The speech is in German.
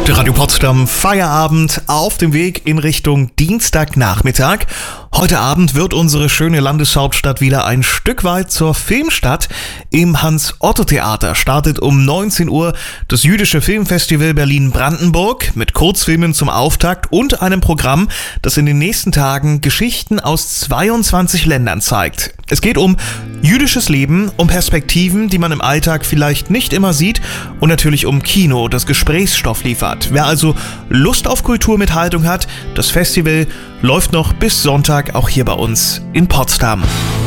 Der Radio Potsdam Feierabend auf dem Weg in Richtung Dienstagnachmittag. Heute Abend wird unsere schöne Landeshauptstadt wieder ein Stück weit zur Filmstadt. Im Hans-Otto-Theater startet um 19 Uhr das Jüdische Filmfestival Berlin-Brandenburg mit Kurzfilmen zum Auftakt und einem Programm, das in den nächsten Tagen Geschichten aus 22 Ländern zeigt. Es geht um jüdisches Leben, um Perspektiven, die man im Alltag vielleicht nicht immer sieht und natürlich um Kino, das Gesprächsstoff liefert. Wer also Lust auf Kultur mit Haltung hat, das Festival läuft noch bis Sonntag auch hier bei uns in Potsdam.